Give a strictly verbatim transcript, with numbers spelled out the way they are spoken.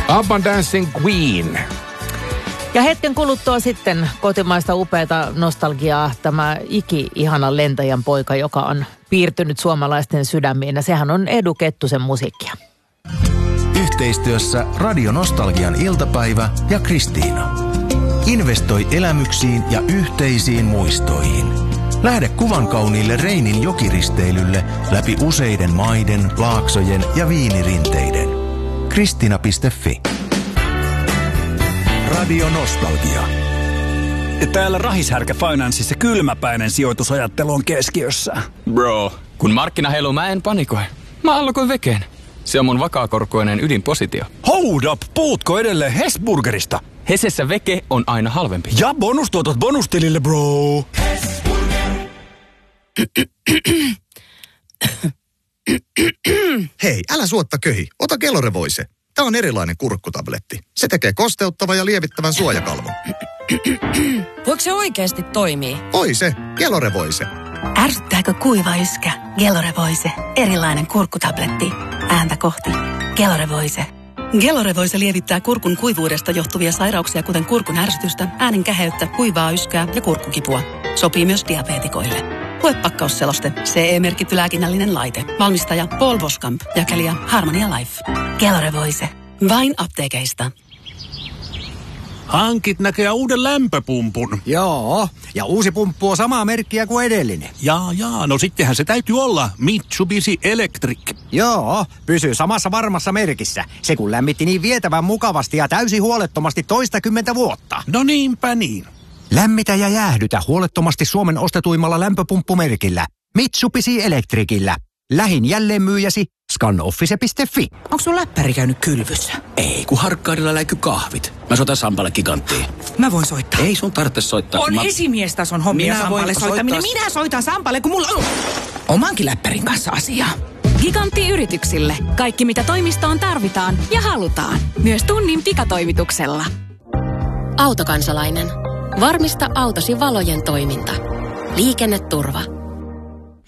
Urban Dancing Queen. Ja hetken kuluttua sitten kotimaista upeata nostalgiaa tämä iki-ihanan lentäjän poika, joka on piirtynyt suomalaisten sydämiin. Ja sehän on Edu Kettusen musiikkia. Yhteistyössä Radio Nostalgian iltapäivä ja Kristiina. Investoi elämyksiin ja yhteisiin muistoihin. Lähde kuvankauniille Reinin jokiristeilylle läpi useiden maiden, laaksojen ja viinirinteiden. Kristiina piste fi. Radio Nostalgia. Ja täällä Rahishärkä Financeissa kylmäpäinen sijoitusajattelu on keskiössä. Bro, kun markkina heiluu, mä en panikoi. Mä allokoin vekeen. Se on mun vakaakorkoinen ydinpositio. Hold up, puhutko edelleen Hesburgerista? Hesessä veke on aina halvempi. Ja bonustuotot bonustilille, bro. Hei, älä suotta köhi. Ota Gelore-Voice. Tämä on erilainen kurkkutabletti. Se tekee kosteuttavan ja lievittävän suojakalvon. Voiko se oikeasti toimii? Voi se. Gelore-Voice. Ärsyttääkö kuiva yskä? Gelore-Voice. Erilainen kurkkutabletti. Ääntä kohti. Gelore-Voice. Gelore-Voice lievittää kurkun kuivuudesta johtuvia sairauksia, kuten kurkun ärsytystä, äänen käheyttä, kuivaa yskää ja kurkkukipua. Sopii myös diabeetikoille. Lue pakkausseloste. C E-merkitty lääkinnällinen laite. Valmistaja Paul Boskamp. Jakelija Harmonia Life. Gelore-Voice. Vain apteekeista. Hankit näkee uuden lämpöpumpun. Joo, ja uusi pumppu on samaa merkkiä kuin edellinen. Jaa, jaa, no sittenhän se täytyy olla Mitsubishi Electric. Joo, pysyy samassa varmassa merkissä. Se kun lämmitti niin vietävän mukavasti ja täysin huolettomasti toistakymmentä vuotta. No niinpä niin. Lämmitä ja jäähdytä huolettomasti Suomen ostetuimmalla lämpöpumppumerkillä. Mitsubishi Electricillä. Lähin jälleenmyyjäsi scanoffice piste fi. Onko sun läppäri käynyt kylvyssä? Ei, kun harkkaarilla läiky kahvit. Mä soitan Sampalle Giganttiin. Mä voin soittaa. Ei sun tarvitse soittaa. On mä... esimiestason hommia Sampalle soittaminen. Soittaa... Minä soitan Sampalle, kun mulla on omankin läppärin kanssa asiaa. Gigantti-yrityksille. Kaikki mitä toimistoon tarvitaan ja halutaan. Myös tunnin pikatoimituksella. Autokansalainen. Varmista autosi valojen toiminta. Liikenneturva.